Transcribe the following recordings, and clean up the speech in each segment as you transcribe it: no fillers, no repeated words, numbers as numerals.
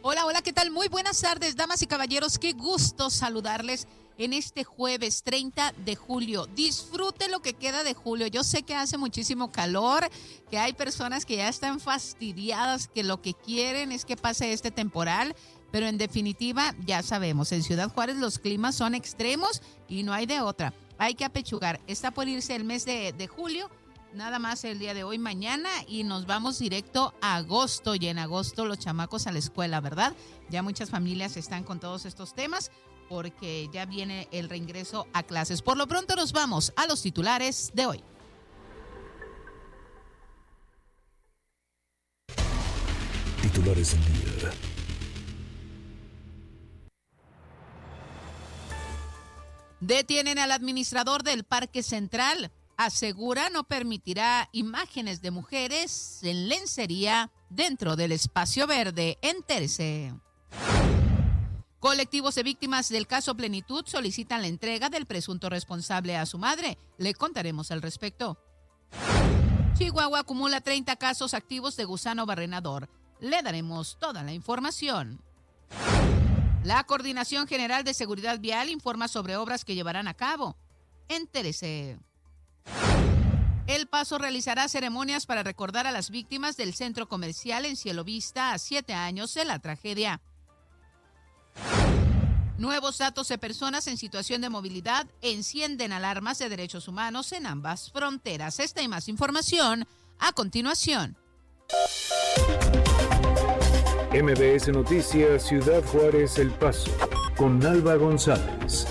Hola, hola, ¿qué tal? Muy buenas tardes, damas y caballeros. Qué gusto saludarles en este jueves 30 de julio. Disfrute lo que queda de julio. Yo sé que hace muchísimo calor, que hay personas que ya están fastidiadas, que lo que quieren es que pase este temporal, pero en definitiva, ya sabemos, en Ciudad Juárez los climas son extremos y no hay de otra. Hay que apechugar. Está por irse el mes de julio. Nada más el día de hoy, mañana, y nos vamos directo a agosto. Y en agosto los chamacos a la escuela, ¿verdad? Ya muchas familias están con todos estos temas porque ya viene el reingreso a clases. Por lo pronto nos vamos a los titulares de hoy. Titulares del día. Detienen al administrador del Parque Central. Asegura no permitirá imágenes de mujeres en lencería dentro del espacio verde. Entérese. Colectivos de víctimas del caso Plenitud solicitan la entrega del presunto responsable a su madre. Le contaremos al respecto. Chihuahua acumula 30 casos activos de gusano barrenador. Le daremos toda la información. La Coordinación General de Seguridad Vial informa sobre obras que llevarán a cabo. Entérese. El Paso realizará ceremonias para recordar a las víctimas del centro comercial en Cielo Vista a 7 años de la tragedia. Nuevos datos de personas en situación de movilidad encienden alarmas de derechos humanos en ambas fronteras. Esta y más información a continuación. MBS Noticias Ciudad Juárez El Paso, con Alba González.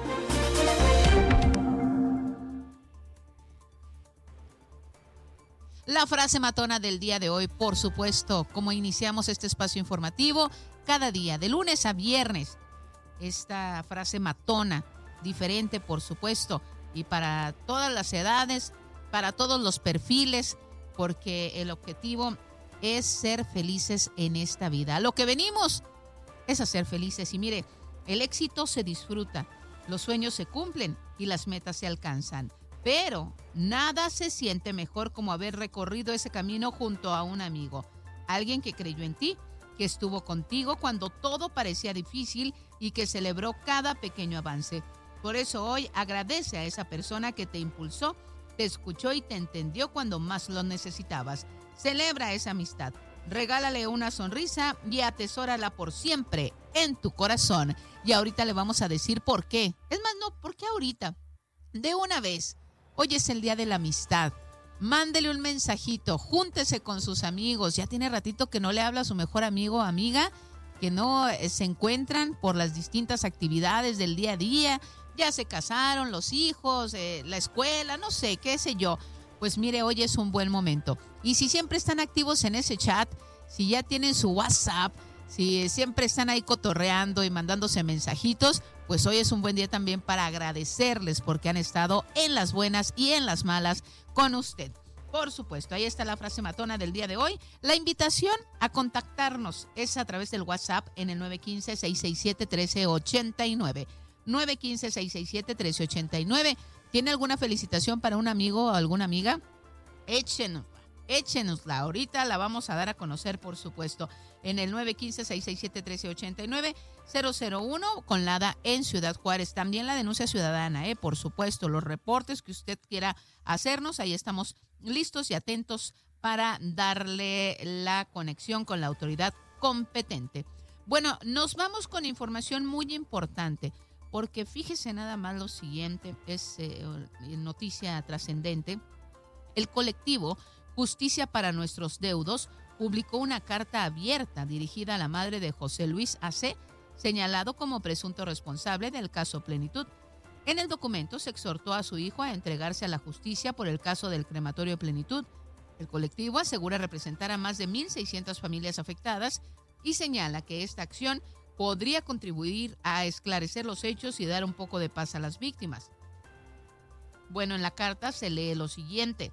La frase matona del día de hoy, por supuesto, como iniciamos este espacio informativo, cada día, de lunes a viernes, esta frase matona, diferente, por supuesto, y para todas las edades, para todos los perfiles, porque el objetivo es ser felices en esta vida. A lo que venimos es a ser felices. Y mire, el éxito se disfruta, los sueños se cumplen y las metas se alcanzan. Pero nada se siente mejor como haber recorrido ese camino junto a un amigo. Alguien que creyó en ti, que estuvo contigo cuando todo parecía difícil y que celebró cada pequeño avance. Por eso hoy agradece a esa persona que te impulsó, te escuchó y te entendió cuando más lo necesitabas. Celebra esa amistad, regálale una sonrisa y atesórala por siempre en tu corazón. Y ahorita le vamos a decir por qué. Es más, no, ¿por qué ahorita? De una vez. Hoy es el día de la amistad. Mándele un mensajito, júntese con sus amigos. Ya tiene ratito que no le habla a su mejor amigo o amiga, que no se encuentran por las distintas actividades del día a día. Ya se casaron los hijos, la escuela, no sé, qué sé yo. Pues mire, hoy es un buen momento. Y si siempre están activos en ese chat, si ya tienen su WhatsApp, si siempre están ahí cotorreando y mandándose mensajitos, pues hoy es un buen día también para agradecerles porque han estado en las buenas y en las malas con usted. Por supuesto, ahí está la frase matona del día de hoy. La invitación a contactarnos es a través del WhatsApp en el 915-667-1389. 915-667-1389. ¿Tiene alguna felicitación para un amigo o alguna amiga? Échenosla. Ahorita la vamos a dar a conocer, por supuesto, en el 915-667-1389, 001 con Lada en Ciudad Juárez. También la denuncia ciudadana, por supuesto, los reportes que usted quiera hacernos, ahí estamos listos y atentos para darle la conexión con la autoridad competente. Bueno, nos vamos con información muy importante, porque fíjese nada más lo siguiente, es noticia trascendente. El colectivo Justicia para Nuestros Deudos publicó una carta abierta dirigida a la madre de José Luis A.C., señalado como presunto responsable del caso Plenitud. En el documento se exhortó a su hijo a entregarse a la justicia por el caso del crematorio Plenitud. El colectivo asegura representar a más de 1,600 familias afectadas y señala que esta acción podría contribuir a esclarecer los hechos y dar un poco de paz a las víctimas. Bueno, en la carta se lee lo siguiente: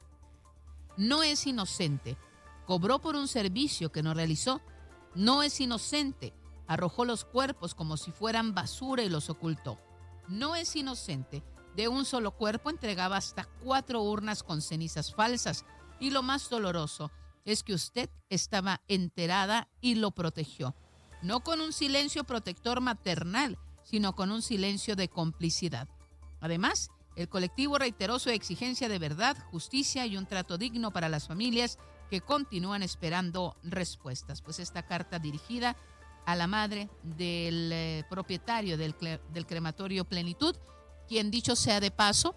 no es inocente, cobró por un servicio que no realizó. No es inocente, arrojó los cuerpos como si fueran basura y los ocultó. No es inocente, de un solo cuerpo entregaba hasta 4 urnas con cenizas falsas. Y lo más doloroso es que usted estaba enterada y lo protegió. no con un silencio protector maternal, sino con un silencio de complicidad. Además, el colectivo reiteró su exigencia de verdad, justicia y un trato digno para las familias que continúan esperando respuestas. Pues esta carta dirigida a la madre del propietario del crematorio Plenitud, quien, dicho sea de paso,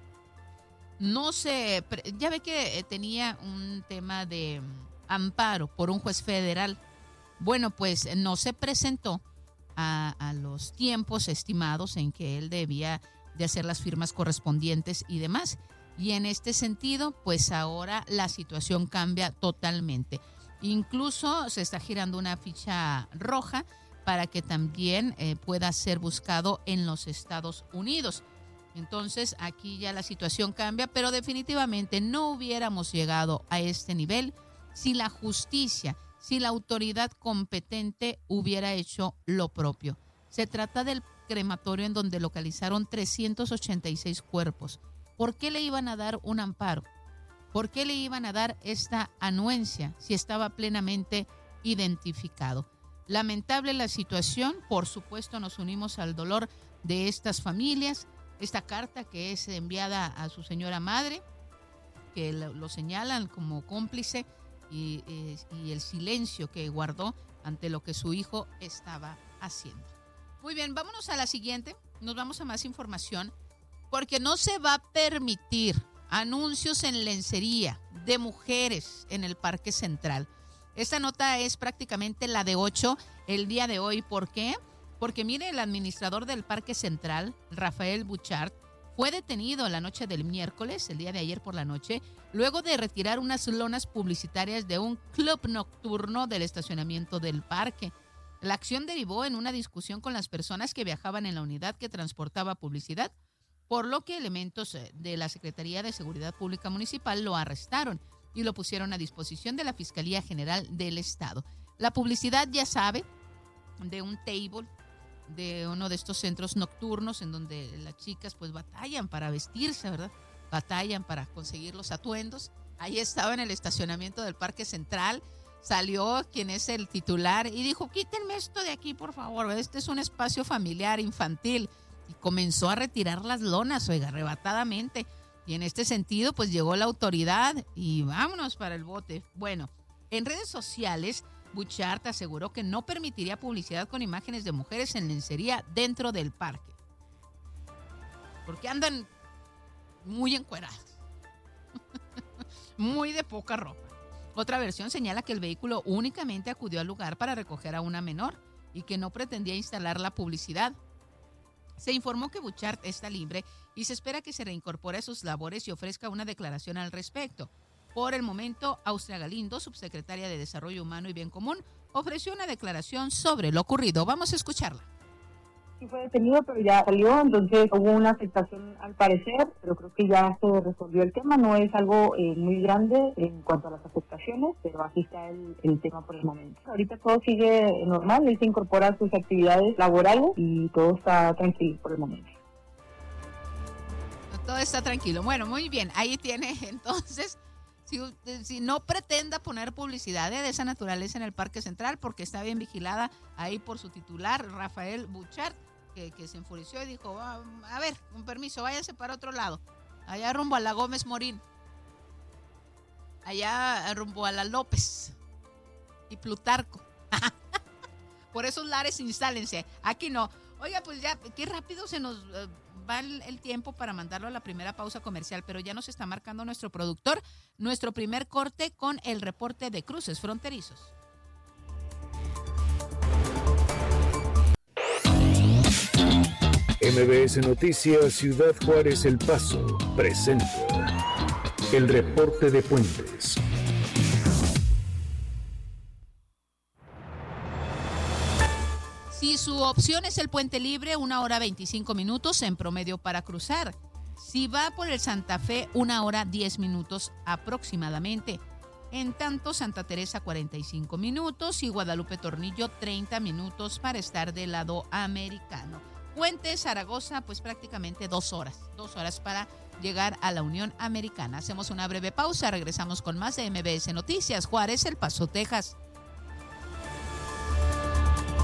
ya ve que tenía un tema de amparo por un juez federal. Bueno, pues no se presentó a los tiempos estimados en que él debía de hacer las firmas correspondientes y demás. Y en este sentido, pues ahora la situación cambia totalmente. Incluso se está girando una ficha roja para que también pueda ser buscado en los Estados Unidos. Entonces, aquí ya la situación cambia, pero definitivamente no hubiéramos llegado a este nivel si la justicia, si la autoridad competente hubiera hecho lo propio. Se trata del crematorio en donde localizaron 386 cuerpos. ¿Por qué le iban a dar un amparo? ¿Por qué le iban a dar esta anuencia si estaba plenamente identificado? Lamentable la situación, por supuesto nos unimos al dolor de estas familias. Esta carta que es enviada a su señora madre, que lo señalan como cómplice y el silencio que guardó ante lo que su hijo estaba haciendo. Muy bien, vámonos a la siguiente. Nos vamos a más información porque no se va a permitir anuncios en lencería de mujeres en el Parque Central. Esta nota es prácticamente la de 8 el día de hoy. ¿Por qué? Porque mire, el administrador del Parque Central, Rafael Bouchard, fue detenido la noche del miércoles, el día de ayer por la noche, luego de retirar unas lonas publicitarias de un club nocturno del estacionamiento del parque. La acción derivó en una discusión con las personas que viajaban en la unidad que transportaba publicidad, por lo que elementos de la Secretaría de Seguridad Pública Municipal lo arrestaron y lo pusieron a disposición de la Fiscalía General del Estado. La publicidad, ya sabe, de un table, de uno de estos centros nocturnos en donde las chicas pues batallan para vestirse, ¿verdad? Batallan para conseguir los atuendos. Ahí estaba en el estacionamiento del Parque Central. Salió quien es el titular y dijo, quítenme esto de aquí, por favor. Este es un espacio familiar, infantil. Y comenzó a retirar las lonas, oiga, arrebatadamente. Y en este sentido, pues llegó la autoridad y vámonos para el bote. Bueno, en redes sociales, Bouchard aseguró que no permitiría publicidad con imágenes de mujeres en lencería dentro del parque. Porque andan muy encueradas. Muy de poca ropa. Otra versión señala que el vehículo únicamente acudió al lugar para recoger a una menor y que no pretendía instalar la publicidad. Se informó que Bouchard está libre y se espera que se reincorpore a sus labores y ofrezca una declaración al respecto. Por el momento, Austria Galindo, subsecretaria de Desarrollo Humano y Bien Común, ofreció una declaración sobre lo ocurrido. Vamos a escucharla. Sí fue detenido, pero ya salió, entonces hubo una afectación al parecer, pero creo que ya se resolvió el tema. No es algo muy grande en cuanto a las afectaciones, pero así está el tema por el momento. Ahorita todo sigue normal, él se incorpora a sus actividades laborales y todo está tranquilo por el momento. Todo está tranquilo. Bueno, muy bien, ahí tiene entonces... Si no pretenda poner publicidad de esa naturaleza en el Parque Central, porque está bien vigilada ahí por su titular, Rafael Bouchard, que se enfureció y dijo, a ver, con permiso, váyase para otro lado, allá rumbo a la Gómez Morín, allá rumbo a la López y Plutarco. Por esos lares instálense, aquí no. Oiga, pues ya, qué rápido se nos va el tiempo para mandarlo a la primera pausa comercial, pero ya nos está marcando nuestro productor, nuestro primer corte con el reporte de cruces fronterizos. MBS Noticias Ciudad Juárez El Paso presenta el reporte de puentes. Si su opción es el Puente Libre, 1 hora 25 minutos en promedio para cruzar. Si va por el Santa Fe, 1 hora 10 minutos aproximadamente. En tanto, Santa Teresa 45 minutos y Guadalupe Tornillo 30 minutos para estar del lado americano. Puente Zaragoza, pues prácticamente 2 horas. 2 horas para llegar a la Unión Americana. Hacemos una breve pausa, regresamos con más de MBS Noticias, Juárez, El Paso, Texas.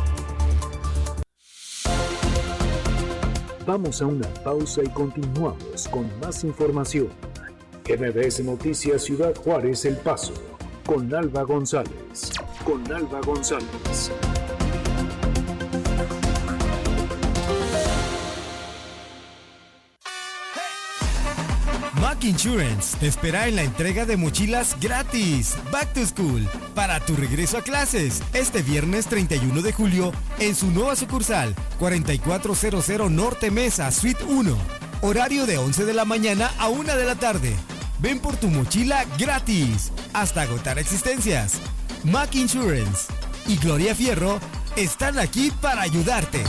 Vamos a una pausa y continuamos con más información. MBS Noticias Ciudad Juárez El Paso, con Alba González. Mac Insurance te espera en la entrega de mochilas gratis Back to School para tu regreso a clases este viernes 31 de julio en su nueva sucursal 4400 Norte Mesa Suite 1. Horario de 11 de la mañana a 1 de la tarde. Ven por tu mochila gratis hasta agotar existencias. Mac Insurance y Gloria Fierro están aquí para ayudarte.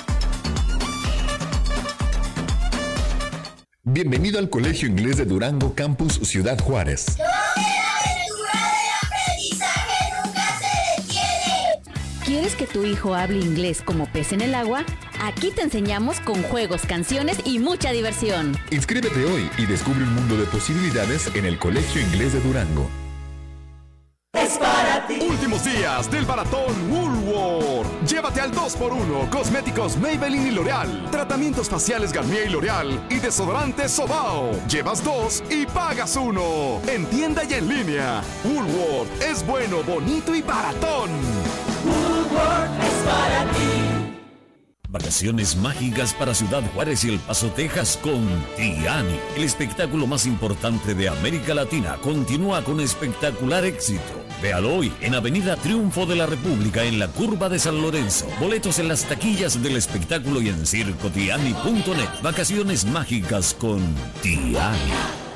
Bienvenido al Colegio Inglés de Durango, Campus Ciudad Juárez. ¡Donde la aventura del aprendizaje nunca se detiene! ¿Quieres que tu hijo hable inglés como pez en el agua? Aquí te enseñamos con juegos, canciones y mucha diversión. Inscríbete hoy y descubre un mundo de posibilidades en el Colegio Inglés de Durango. Es para ti. Últimos días del maratón Woolworth. Llévate al 2x1 cosméticos Maybelline y L'Oreal, tratamientos faciales Garnier y L'Oreal y desodorante Sobao. Llevas 2 y pagas 1. En tienda y en línea. Woolworth es bueno, bonito y baratón. Woolworth es para ti. Vacaciones mágicas para Ciudad Juárez y El Paso, Texas con Tiani. El espectáculo más importante de América Latina continúa con espectacular éxito. Véalo hoy en Avenida Triunfo de la República en la Curva de San Lorenzo. Boletos en las taquillas del espectáculo y en circotiani.net. Vacaciones mágicas con Tiani.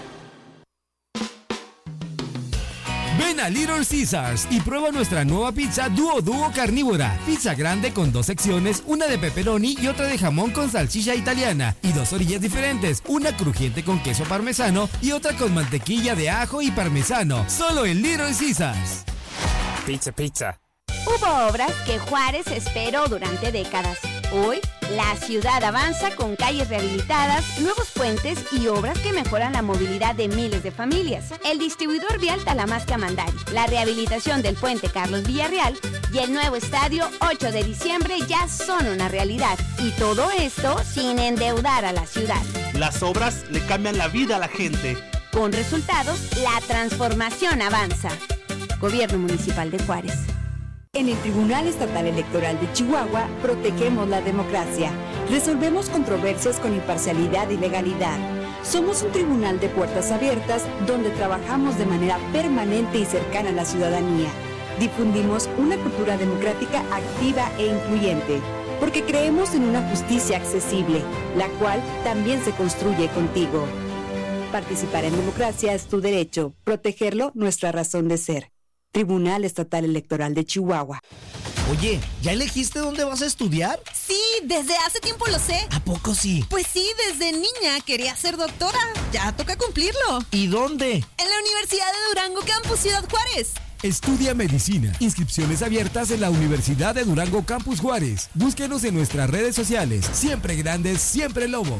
Ven a Little Caesars y prueba nuestra nueva pizza Duo carnívora. Pizza grande con 2 secciones, una de pepperoni y otra de jamón con salchicha italiana. Y 2 orillas diferentes, una crujiente con queso parmesano y otra con mantequilla de ajo y parmesano. Solo en Little Caesars. Pizza. Hubo obras que Juárez esperó durante décadas. Hoy, la ciudad avanza con calles rehabilitadas, nuevos puentes y obras que mejoran la movilidad de miles de familias. El distribuidor vial Talamasca-Mandari, la rehabilitación del puente Carlos Villarreal y el nuevo estadio 8 de diciembre ya son una realidad. Y todo esto sin endeudar a la ciudad. Las obras le cambian la vida a la gente. Con resultados, la transformación avanza. Gobierno Municipal de Juárez. En el Tribunal Estatal Electoral de Chihuahua protegemos la democracia. Resolvemos controversias con imparcialidad y legalidad. Somos un tribunal de puertas abiertas donde trabajamos de manera permanente y cercana a la ciudadanía. Difundimos una cultura democrática activa e incluyente, porque creemos en una justicia accesible, la cual también se construye contigo. Participar en democracia es tu derecho, protegerlo nuestra razón de ser. Tribunal Estatal Electoral de Chihuahua. Oye, ¿ya elegiste dónde vas a estudiar? Sí, desde hace tiempo lo sé. ¿A poco sí? Pues sí, desde niña quería ser doctora. Ya toca cumplirlo. ¿Y dónde? En la Universidad de Durango, Campus Ciudad Juárez. Estudia medicina. Inscripciones abiertas en la Universidad de Durango, Campus Juárez. Búsquenos en nuestras redes sociales. Siempre grandes, siempre lobos.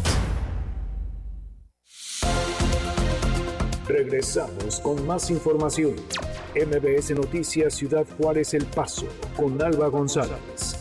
Regresamos con más información. MBS Noticias Ciudad Juárez El Paso, con Alba González.